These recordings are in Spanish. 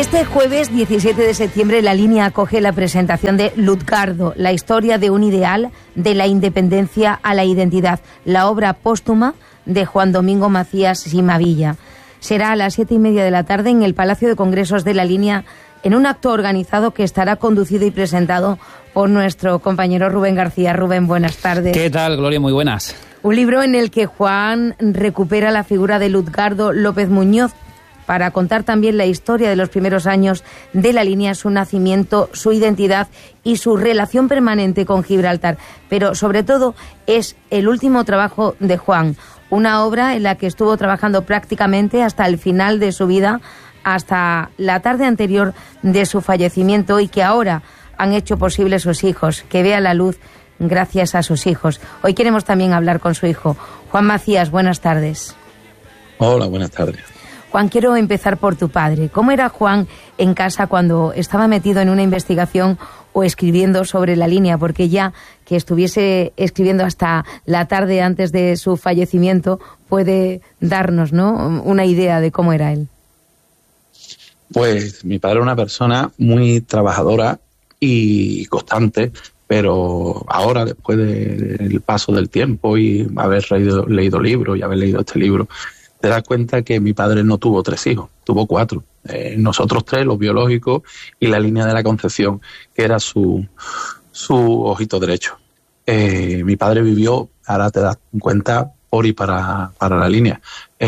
Este jueves 17 de septiembre La Línea acoge la presentación de Lutgardo, la historia de un ideal de la independencia a la identidad, la obra póstuma de Juan Domingo Macías Simavilla. Será a las 7:30 de la tarde en el Palacio de Congresos de La Línea, en un acto organizado que estará conducido y presentado por nuestro compañero Rubén García. Rubén, buenas tardes. ¿Qué tal, Gloria? Muy buenas. Un libro en el que Juan recupera la figura de Lutgardo López Muñoz para contar también la historia de los primeros años de La Línea, su nacimiento, su identidad y su relación permanente con Gibraltar. Pero sobre todo es el último trabajo de Juan, una obra en la que estuvo trabajando prácticamente hasta el final de su vida, hasta la tarde anterior de su fallecimiento, y que ahora han hecho posible sus hijos, que vea la luz gracias a sus hijos. Hoy queremos también hablar con su hijo. Juan Macías, buenas tardes. Hola, buenas tardes. Juan, quiero empezar por tu padre. ¿Cómo era Juan en casa cuando estaba metido en una investigación o escribiendo sobre La Línea? Porque ya que estuviese escribiendo hasta la tarde antes de su fallecimiento puede darnos, ¿no?, una idea de cómo era él. Pues mi padre era una persona muy trabajadora y constante, pero ahora, después del paso del tiempo y haber leído libros y haber leído este libro, te das cuenta que mi padre no tuvo 3 hijos, tuvo 4. Nosotros 3, los biológicos, y La Línea de la Concepción, que era su ojito derecho. Mi padre vivió, ahora te das cuenta, por y para La Línea.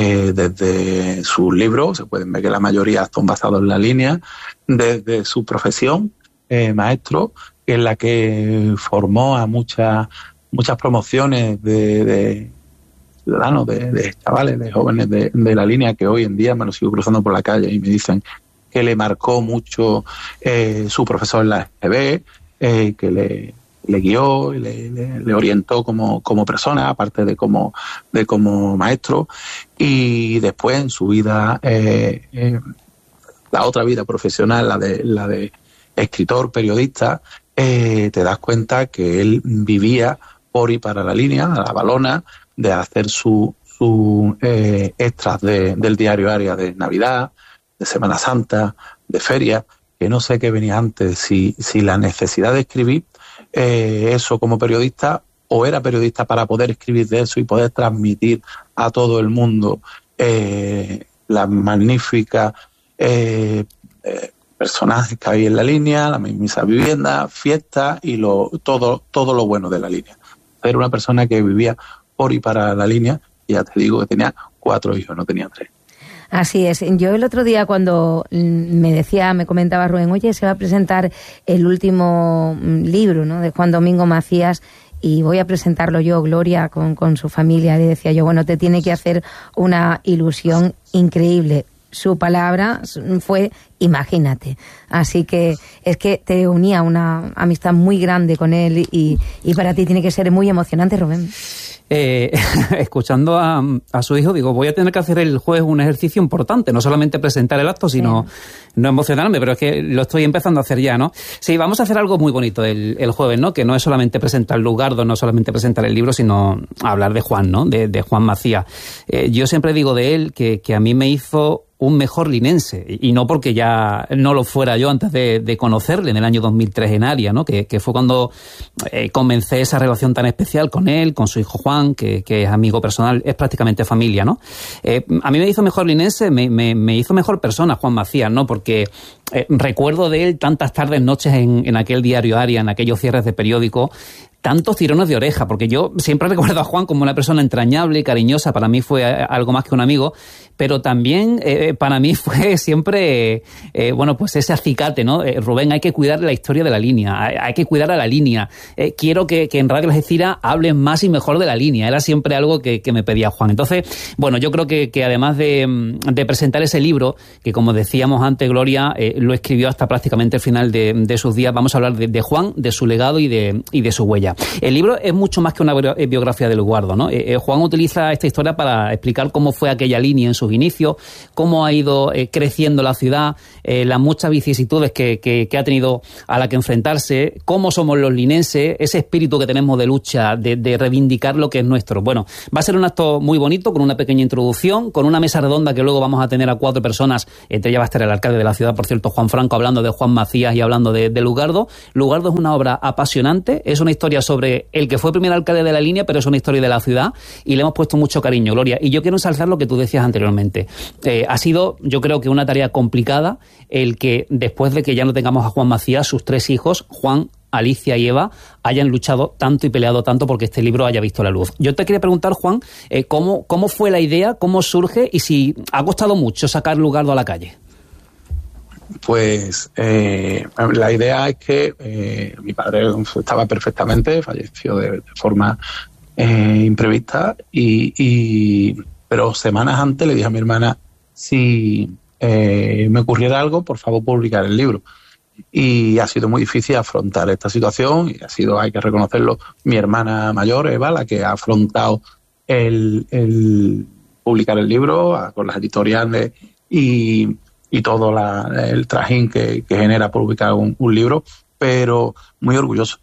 Desde sus libros, se pueden ver que la mayoría están basados en La Línea, desde su profesión, maestro, en la que formó a muchas promociones de ciudadanos, de chavales, de jóvenes de La Línea, que hoy en día me lo sigo cruzando por la calle y me dicen que le marcó mucho su profesor en la EGB, que le guió y le orientó como persona, aparte de como maestro. Y después en su vida, la otra vida profesional, la de escritor, periodista, te das cuenta que él vivía por y para La Línea, a la Valona, de hacer su extras del diario Área de Navidad, de Semana Santa, de feria, que no sé qué venía antes, si la necesidad de escribir eso como periodista, o era periodista para poder escribir de eso y poder transmitir a todo el mundo las magníficas personajes que hay en La Línea, la misma vivienda, fiestas y todo lo bueno de La Línea. Era una persona que vivía por y para La Línea, y ya te digo que tenía 4 hijos, no tenía 3. Así es. Yo el otro día, cuando me comentaba Rubén, oye, se va a presentar el último libro, ¿no?, de Juan Domingo Macías, y voy a presentarlo yo, Gloria, con su familia. Le decía yo, bueno, te tiene que hacer una ilusión increíble. Su palabra fue imagínate. Así que es que te unía una amistad muy grande con él, y para ti tiene que ser muy emocionante, Rubén. Escuchando a su hijo, digo, voy a tener que hacer el jueves un ejercicio importante, no solamente presentar el acto, sino no emocionarme, pero es que lo estoy empezando a hacer ya, ¿no? Sí, vamos a hacer algo muy bonito el jueves, ¿no? Que no es solamente presentar Lutgardo, no solamente presentar el libro, sino hablar de Juan, ¿no? De Juan Macías. Yo siempre digo de él que a mí me hizo un mejor linense, y no porque ya no lo fuera yo antes de conocerle en el año 2003 en Aria, ¿no? Que fue cuando comencé esa relación tan especial con él, con su hijo Juan, que es amigo personal, es prácticamente familia, ¿no? A mí me hizo mejor linense, me hizo mejor persona Juan Macías, ¿no? Porque recuerdo de él tantas tardes, noches en aquel diario Aria, en aquellos cierres de periódico, tantos tirones de oreja, porque yo siempre recuerdo a Juan como una persona entrañable y cariñosa. Para mí fue algo más que un amigo, pero también para mí fue siempre, pues ese acicate, ¿no? Rubén, hay que cuidar la historia de La Línea, hay que cuidar a La Línea. Quiero que en Radio Algeciras hablen más y mejor de La Línea. Era siempre algo que me pedía Juan. Entonces, bueno, yo creo que además de presentar ese libro, que como decíamos antes, Gloria, lo escribió hasta prácticamente el final de sus días, vamos a hablar de Juan, de su legado y de su huella. Ya. El libro es mucho más que una biografía de Lugardo, ¿no? Juan utiliza esta historia para explicar cómo fue aquella línea en sus inicios, cómo ha ido creciendo la ciudad, las muchas vicisitudes que ha tenido a la que enfrentarse, cómo somos los linenses, ese espíritu que tenemos de lucha, de reivindicar lo que es nuestro. Bueno, va a ser un acto muy bonito, con una pequeña introducción, con una mesa redonda que luego vamos a tener a 4 personas, entre ellas va a estar el alcalde de la ciudad, por cierto, Juan Franco, hablando de Juan Macías y hablando de Lugardo. Lugardo es una obra apasionante, es una historia sobre el que fue primer alcalde de la línea, pero es una historia de la ciudad y le hemos puesto mucho cariño, Gloria. Y yo quiero ensalzar lo que tú decías anteriormente. Ha sido, yo creo que una tarea complicada el que después de que ya no tengamos a Juan Macías, sus 3 hijos, Juan, Alicia y Eva, hayan luchado tanto y peleado tanto porque este libro haya visto la luz. Yo te quería preguntar, Juan, ¿cómo fue la idea, cómo surge y si ha costado mucho sacar Lugardo a la calle? Pues la idea es que mi padre estaba perfectamente, falleció de forma imprevista, pero semanas antes le dije a mi hermana si me ocurriera algo, por favor publicar el libro. Y ha sido muy difícil afrontar esta situación y ha sido, hay que reconocerlo, mi hermana mayor, Eva, la que ha afrontado el publicar el libro con las editoriales y todo el trajín que genera publicar un libro, pero muy orgulloso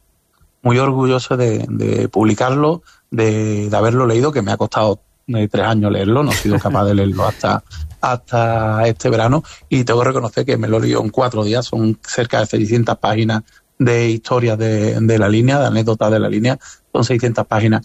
de publicarlo, de haberlo leído, que me ha costado 3 años leerlo, no he sido capaz de leerlo hasta este verano, y tengo que reconocer que me lo he leído en 4 días, son cerca de 600 páginas de historias de la línea, de anécdotas de la línea, son 600 páginas,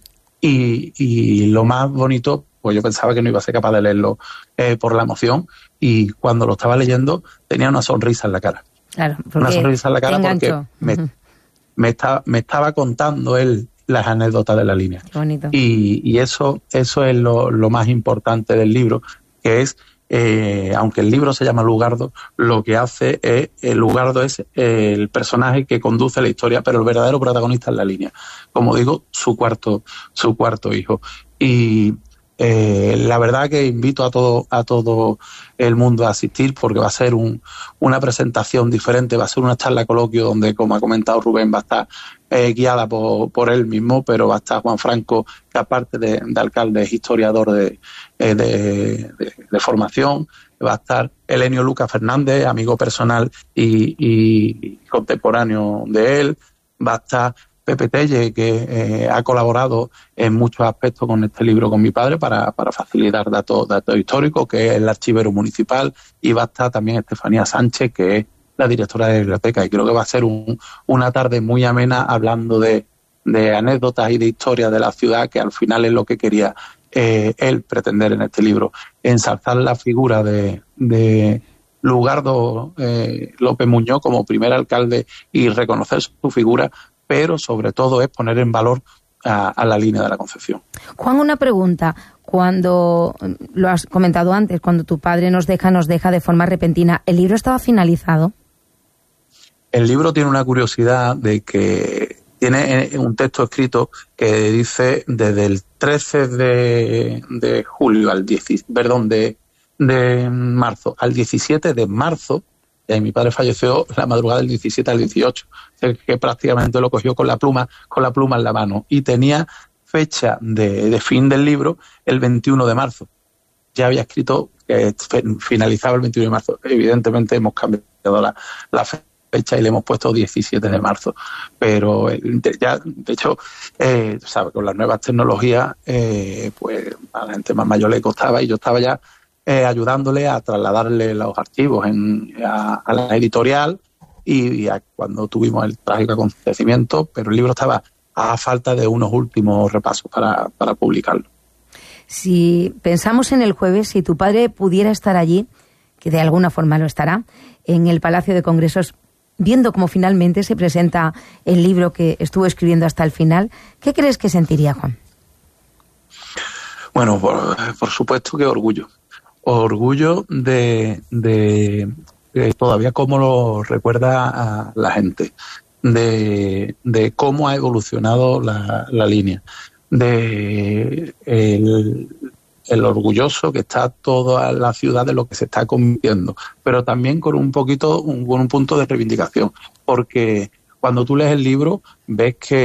y lo más bonito, pues yo pensaba que no iba a ser capaz de leerlo por la emoción, y cuando lo estaba leyendo tenía una sonrisa en la cara. Claro, una sonrisa en la cara porque me estaba contando él las anécdotas de la línea. Qué bonito. Y eso es lo más importante del libro, que es, aunque el libro se llama Lugardo, lo que hace es, Lugardo es el personaje que conduce la historia, pero el verdadero protagonista es la línea. Como digo, su cuarto hijo. Y la verdad que invito a todo el mundo a asistir, porque va a ser una presentación diferente, va a ser una charla coloquio donde, como ha comentado Rubén, va a estar guiada por él mismo, pero va a estar Juan Franco, que aparte de alcalde es historiador de formación, va a estar Elenio Lucas Fernández, amigo personal y contemporáneo de él, va a estar Pepe Telle, que ha colaborado en muchos aspectos con este libro con mi padre para facilitar datos históricos, que es el archivero municipal, y va a estar también Estefanía Sánchez, que es la directora de la biblioteca, y creo que va a ser una tarde muy amena hablando de anécdotas y de historias de la ciudad, que al final es lo que quería él pretender en este libro, ensalzar la figura de Lugardo López Muñoz como primer alcalde y reconocer su figura, pero sobre todo es poner en valor a la línea de la Concepción. Juan, una pregunta. Cuando, lo has comentado antes, cuando tu padre nos deja de forma repentina, ¿el libro estaba finalizado? El libro tiene una curiosidad de que tiene un texto escrito que dice desde el 13 de julio al de marzo al 17 de marzo, y mi padre falleció la madrugada del 17 al 18, que prácticamente lo cogió con la pluma en la mano, y tenía fecha de fin del libro el 21 de marzo. Ya había escrito que finalizaba el 21 de marzo. Evidentemente hemos cambiado la fecha y le hemos puesto 17 de marzo. Pero ya, de hecho, ¿sabe? Con las nuevas tecnologías, pues a la gente más mayor le costaba, y yo estaba ya ayudándole a trasladarle los archivos a la editorial y cuando tuvimos el trágico acontecimiento, pero el libro estaba a falta de unos últimos repasos para publicarlo. Si pensamos en el jueves, si tu padre pudiera estar allí, que de alguna forma lo estará, en el Palacio de Congresos, viendo cómo finalmente se presenta el libro que estuvo escribiendo hasta el final, ¿qué crees que sentiría, Juan? Bueno, por supuesto que orgullo. Orgullo de todavía cómo lo recuerda a la gente, de cómo ha evolucionado la línea, de el orgulloso que está toda la ciudad de lo que se está convirtiendo, pero también con un punto de reivindicación, porque cuando tú lees el libro ves que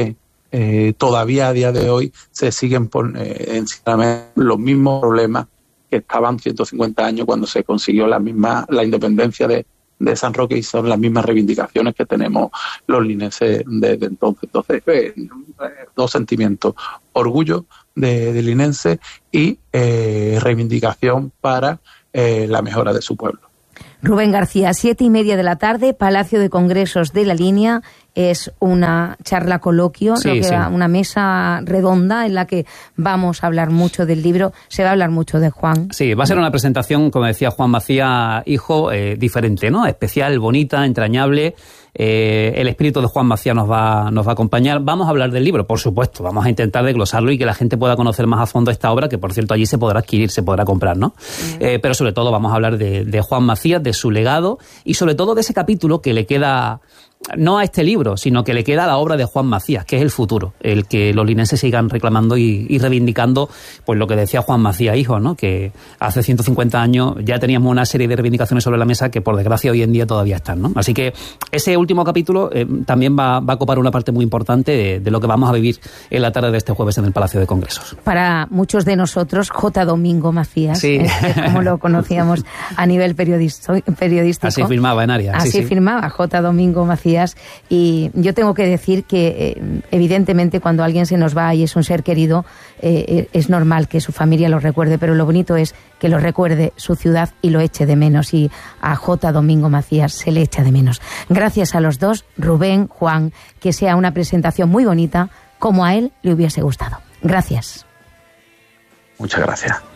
todavía a día de hoy se siguen encima los mismos problemas que estaban 150 años cuando se consiguió la independencia de San Roque, y son las mismas reivindicaciones que tenemos los linenses desde entonces. Entonces, dos sentimientos: orgullo de linense y reivindicación para la mejora de su pueblo. Rubén García, 7:30 de la tarde, Palacio de Congresos de La Línea. Es una charla coloquio, una mesa redonda en la que vamos a hablar mucho del libro. Se va a hablar mucho de Juan. Sí, va a ser una presentación, como decía Juan Macías, hijo, diferente, ¿no? Especial, bonita, entrañable. El espíritu de Juan Macías nos va a acompañar. Vamos a hablar del libro, por supuesto. Vamos a intentar desglosarlo y que la gente pueda conocer más a fondo esta obra, que por cierto allí se podrá adquirir, se podrá comprar, ¿no? Pero sobre todo vamos a hablar de Juan Macías, de su legado y sobre todo de ese capítulo que le queda, no a este libro, sino que le queda a la obra de Juan Macías, que es el futuro, el que los linenses sigan reclamando y reivindicando, pues lo que decía Juan Macías, hijo, ¿no? Que hace 150 años ya teníamos una serie de reivindicaciones sobre la mesa que por desgracia hoy en día todavía están, ¿no? Así que ese último capítulo también va a copar una parte muy importante de lo que vamos a vivir en la tarde de este jueves en el Palacio de Congresos. Para muchos de nosotros, J. Domingo Macías, sí. Como lo conocíamos a nivel periodístico. Así firmaba en Arias. Así firmaba J. Domingo Macías. Y yo tengo que decir que evidentemente cuando alguien se nos va y es un ser querido, es normal que su familia lo recuerde, pero lo bonito es que lo recuerde su ciudad y lo eche de menos, y a J. Domingo Macías se le echa de menos. Gracias a los dos, Rubén, Juan, que sea una presentación muy bonita como a él le hubiese gustado. Gracias. Muchas gracias.